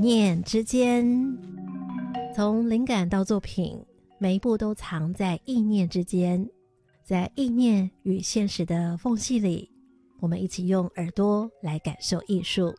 念之间，从灵感到作品，每一步都藏在意念之间。在意念与现实的缝隙里，我们一起用耳朵来感受艺术。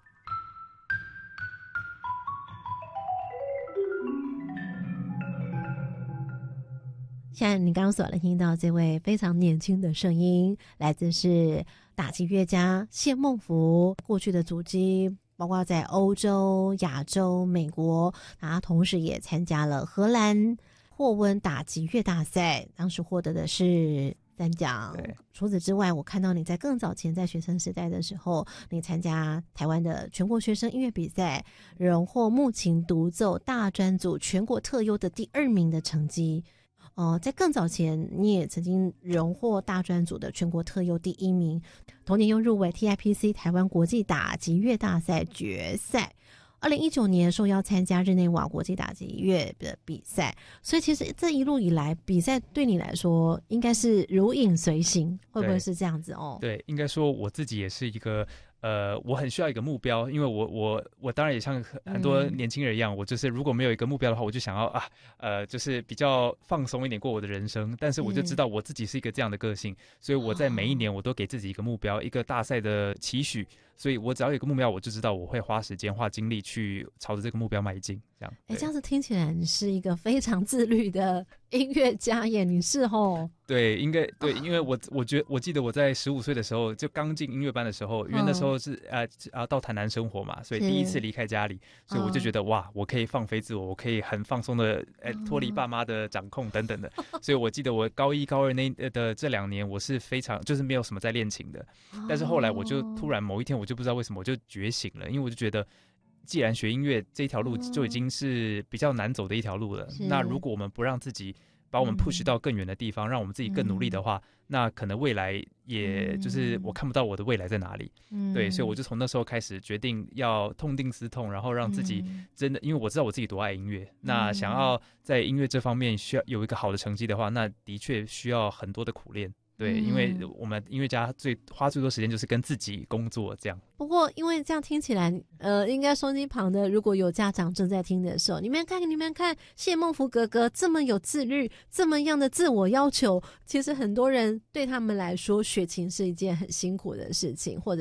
现在你刚刚所听到这位非常年轻的声音，来自是打击乐家谢孟福，过去的足迹包括在欧洲、亚洲、美国，他同时也参加了荷兰霍温打击乐大赛，当时获得的是3奖。除此之外，我看到你在更早前在学生时代的时候，你参加台湾的全国学生音乐比赛，荣获木琴独奏大专组全国特优的第2名的成绩。在更早前你也曾经荣获大专组的全国特优第1名，同年又入围 TIPC 台湾国际打击乐大赛决赛。2019年受邀参加日内瓦国际打击乐的比赛，所以其实这一路以来，比赛对你来说应该是如影随形，会不会是这样子哦？ 对，应该说我自己也是一个我很需要一个目标，因为我当然也像很多年轻人一样，我就是如果没有一个目标的话，我就想要就是比较放松一点过我的人生。但是我就知道我自己是一个这样的个性，所以我在每一年我都给自己一个目标，一个大赛的期许。所以我只要有一个目标，我就知道我会花时间花精力去朝着这个目标迈进。这样子听起来你是一个非常自律的音乐家耶，你是齁？ 对，应该对，因为我记得我在15岁的时候就刚进音乐班的时候，因为那时候是到台南生活嘛，所以第一次离开家里，所以我就觉得哇，我可以放飞自我，我可以很放松的脱离爸妈的掌控等等的。所以我记得我高1高2的这2年，我是非常就是没有什么在练琴的。但是后来我就突然某一天，我就不知道为什么我就觉醒了，因为我就觉得既然学音乐这条路就已经是比较难走的一条路了，那如果我们不让自己把我们 push 到更远的地方，让我们自己更努力的话，那可能未来也就是我看不到我的未来在哪里。对，所以我就从那时候开始决定要痛定思痛，然后让自己真的，因为我知道我自己多爱音乐，那想要在音乐这方面需要有一个好的成绩的话，那的确需要很多的苦练。对，因为我们音乐家花最多时间就是跟自己工作这样。 不过因为这样听起来应该收音机旁的如果有家长正在听的时候，你们看谢孟福哥哥这么有自律，这么样的自我要求，其实很多人对他们来说学琴是一件很辛苦的事情，或者